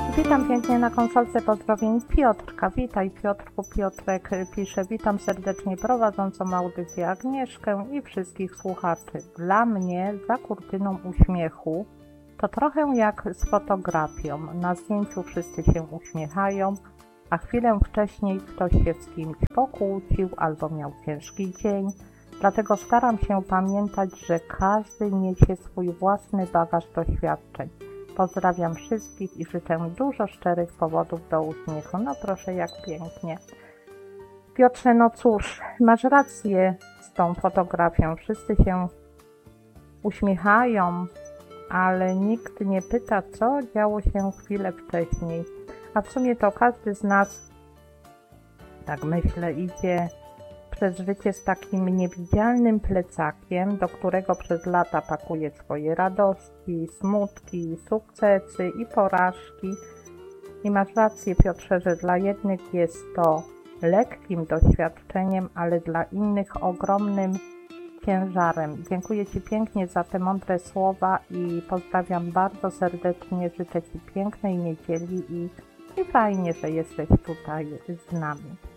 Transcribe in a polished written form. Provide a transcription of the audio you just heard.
Witam pięknie na konsolce pozdrowień Piotrka. Witaj Piotrku. Piotrek pisze: witam serdecznie prowadzącą audycję Agnieszkę i wszystkich słuchaczy. Dla mnie za kurtyną uśmiechu to trochę jak z fotografią. Na zdjęciu wszyscy się uśmiechają, a chwilę wcześniej ktoś się z kimś pokłócił albo miał ciężki dzień. Dlatego staram się pamiętać, że każdy niesie swój własny bagaż doświadczeń. Pozdrawiam wszystkich i życzę dużo szczerych powodów do uśmiechu. No proszę, jak pięknie. Piotrze, no cóż, masz rację z tą fotografią. Wszyscy się uśmiechają, ale nikt nie pyta, co działo się chwilę wcześniej. A w sumie to każdy z nas, tak myślę, idzie przez życie z takim niewidzialnym plecakiem, do którego przez lata pakuje swoje radości, smutki, sukcesy i porażki. I masz rację, Piotrze, że dla jednych jest to lekkim doświadczeniem, ale dla innych ogromnym ciężarem. Dziękuję Ci pięknie za te mądre słowa i pozdrawiam bardzo serdecznie. Życzę Ci pięknej niedzieli i fajnie, że jesteś tutaj z nami.